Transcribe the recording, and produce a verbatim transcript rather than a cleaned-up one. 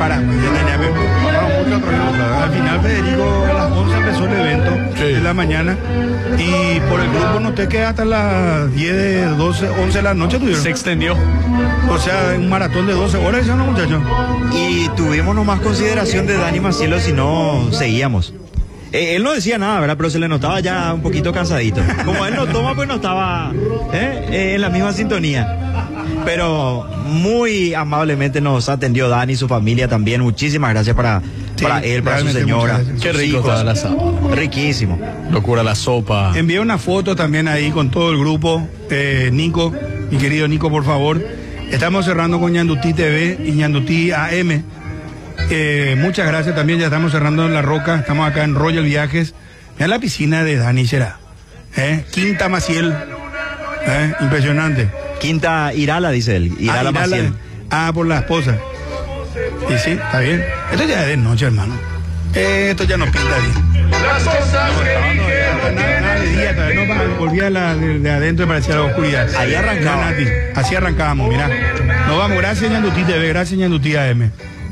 para, ya tenía que- no, mucho otro. Al final, Federico, a las once empezó el evento Sí. de la mañana y por el grupo no te queda hasta las diez, doce, once de la noche tuvieron. Se extendió. O sea, un maratón de doce horas, ¿sí o no, muchachos? Y tuvimos nomás consideración de Dani Macielo si no seguíamos. Eh, él no decía nada, ¿verdad? Pero se le notaba ya un poquito cansadito. Como él no toma, pues no estaba ¿eh? Eh, en la misma sintonía. Pero muy amablemente nos atendió Dani y su familia también. Muchísimas gracias para, Sí, para él, para su realmente señora. muchas gracias. Qué sus rico hijos. estaba el asado. Riquísimo. Locura la sopa. Envié una foto también ahí con todo el grupo. Eh, Nico, mi querido Nico, por favor. Estamos cerrando con Ñandutí T V y Ñandutí A M. Eh, muchas gracias también. Ya estamos cerrando en La Roca. Estamos acá en Royal Viajes. En la piscina de Dani será. ¿Eh? Quinta Maciel. ¿Eh? Impresionante. Quinta Irala, dice él. Irala ah, Irala- Maciel. ah, por la esposa. Y sí, está bien. Esto ya es de noche, hermano. Eh, esto ya no pinta bien. Las cosas que dije no Nada, nada de día, todavía no va- volvía la, de, de adentro y parecía la oscuridad. Ahí arrancaba. Mira, Nati, así arrancábamos, mirá. Nos vamos, gracias Ñandutí T V, gracias Ñandutí A M.